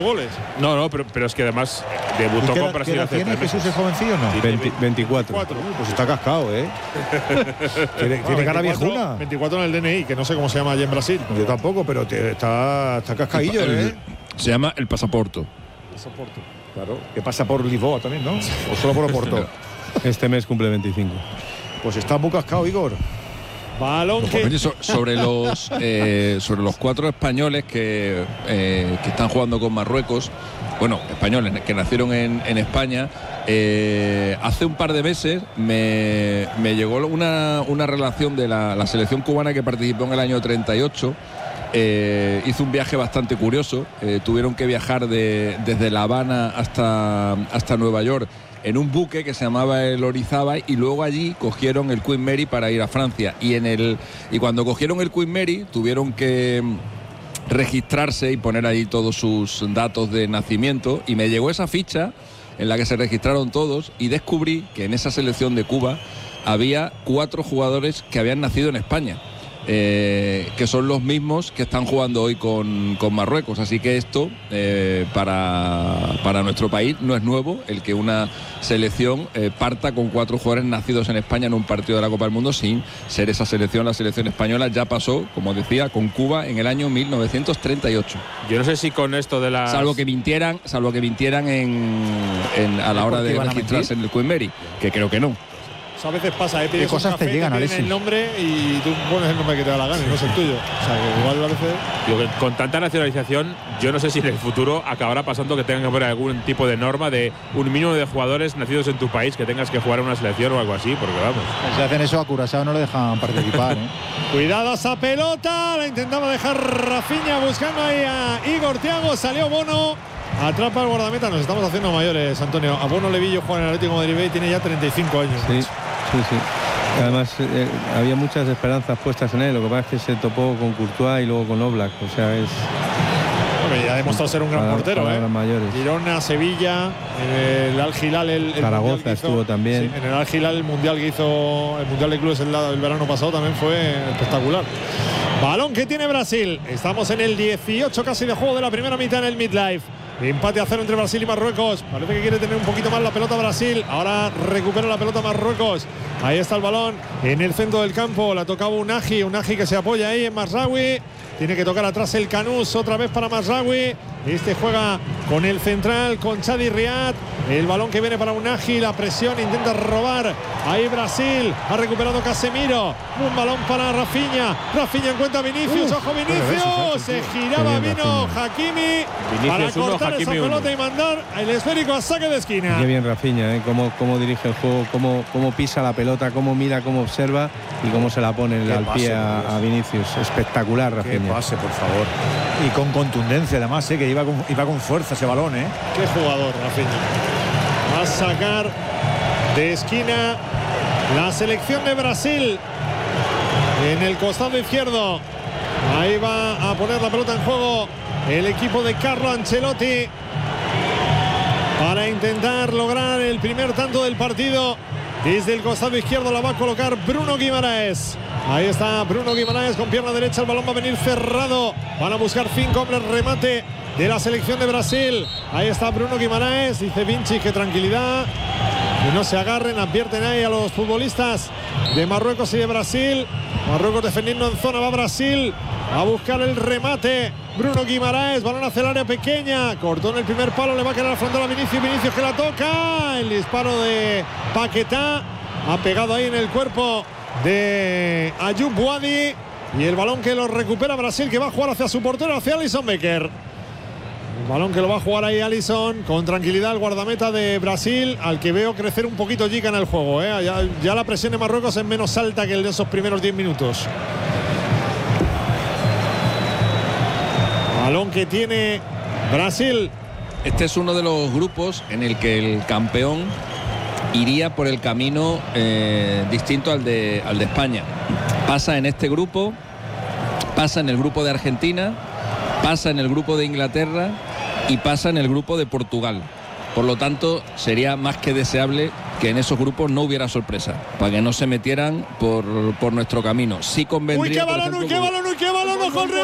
goles. No, pero es que además debutó con Brasil hace 3 meses. ¿Jesús es jovencillo o no? 24. Pues está cascado, ¿eh? tiene cara viejuna. 24 en el DNI, que no sé cómo se llama allí en Brasil. Yo tampoco, pero está cascadillo, ¿eh? Se llama el pasaporte. Claro, que pasa por Lisboa también, ¿no? O solo por Oporto. Este mes cumple 25. Pues está muy cascado, Igor. Balón que… Oye, sobre los 4 españoles que están jugando con Marruecos, bueno, españoles que nacieron en España, hace un par de meses me llegó una relación de la selección cubana que participó en el año 38. Hizo un viaje bastante curioso. Tuvieron que viajar desde La Habana hasta Nueva York en un buque que se llamaba el Orizaba, y luego allí cogieron el Queen Mary para ir a Francia, y cuando cogieron el Queen Mary tuvieron que registrarse y poner ahí todos sus datos de nacimiento, y me llegó esa ficha en la que se registraron todos, y descubrí que en esa selección de Cuba había 4 jugadores que habían nacido en España, que son los mismos que están jugando hoy con Marruecos. Así que esto para nuestro país no es nuevo, el que una selección parta con 4 jugadores nacidos en España en un partido de la Copa del Mundo sin ser esa selección. La selección española ya pasó, como decía, con Cuba en el año 1938. Yo no sé si con esto de la… Salvo que mintieran a la hora de registrarse en el Queen Mary, que creo que no. A veces pasa, ¿Qué cosas te llegan, Alexis? el nombre y tú pones el nombre que te da la gana y no es el tuyo. O sea, que igual a veces… Digo que con tanta nacionalización, yo no sé si en el futuro acabará pasando que tengan que poner algún tipo de norma de un mínimo de jugadores nacidos en tu país que tengas que jugar en una selección o algo así, porque vamos. Si hacen eso a Curazao no le dejan participar, ¿eh? Cuidado esa pelota, la intentaba dejar Rafinha buscando ahí a Igor Thiago, salió Bono, atrapa el guardameta. Nos estamos haciendo mayores, Antonio. A Bono Levillo juega en el Atlético de Madrid y tiene ya 35 años. Sí. Además había muchas esperanzas puestas en él. Lo que pasa es que se topó con Courtois y luego con Oblak. O sea, es… Bueno, ya ha demostrado ser un gran portero, para mayores. Girona, Sevilla, el Al Hilal, el Zaragoza estuvo también. Sí, en el Al Hilal, el mundial que hizo, el mundial de clubes el verano pasado también fue espectacular. Balón que tiene Brasil. Estamos en el 18 casi de juego de la primera mitad en el midlife. Empate a 0 entre Brasil y Marruecos. Parece que quiere tener un poquito más la pelota Brasil. Ahora recupera la pelota Marruecos. Ahí está el balón en el centro del campo. La tocaba Unagi que se apoya ahí en Mazraoui. Tiene que tocar atrás el Canús otra vez para Mazraoui. Este juega con el central, con Chadi Riad. El balón que viene para Unagi. La presión, intenta robar. Ahí Brasil. Ha recuperado Casemiro. Un balón para Rafinha. Rafinha encuentra a Vinicius. Ojo Vinicius. Se giraba, vino Hakimi para cortar esa pelota y mandar el esférico a saque de esquina. Qué bien Rafinha, cómo dirige el juego, cómo pisa la pelota, cómo mira, cómo observa y cómo se la pone al pie a Vinicius. Espectacular Rafinha. Qué pase, por favor. Y con contundencia además, que iba con fuerza ese balón, ¿eh? Qué jugador Rafinha. Va a sacar de esquina la selección de Brasil en el costado izquierdo. Ahí va a poner la pelota en juego el equipo de Carlo Ancelotti para intentar lograr el primer tanto del partido. Desde el costado izquierdo la va a colocar Bruno Guimaraes. Ahí está Bruno Guimaraes con pierna derecha. El balón va a venir cerrado. Van a buscar 5 hombres, remate de la selección de Brasil. Ahí está Bruno Guimaraes. Dice Vinci que tranquilidad, que no se agarren. Advierten ahí a los futbolistas de Marruecos y de Brasil. Marruecos defendiendo en zona. Va Brasil a buscar el remate. Bruno Guimaraes, balón hacia el área pequeña. Cortó en el primer palo, le va a quedar al frontal a Vinicius. Vinicius que la toca. El disparo de Paquetá ha pegado ahí en el cuerpo de Ayoub Boadi. Y el balón que lo recupera Brasil, que va a jugar hacia su portero, hacia Alisson Becker. El balón que lo va a jugar ahí Alisson con tranquilidad, el guardameta de Brasil, al que veo crecer un poquito Gica en el juego, ¿eh? Ya la presión de Marruecos es menos alta que el de esos primeros 10 minutos. Balón que tiene Brasil. Este es uno de los grupos en el que el campeón iría por el camino distinto al de España. Pasa en este grupo, pasa en el grupo de Argentina, pasa en el grupo de Inglaterra y pasa en el grupo de Portugal. Por lo tanto, sería más que deseable que en esos grupos no hubiera sorpresa, para que no se metieran por nuestro camino. Sí convendría… ¡Uy, qué balón, qué balón, qué balón!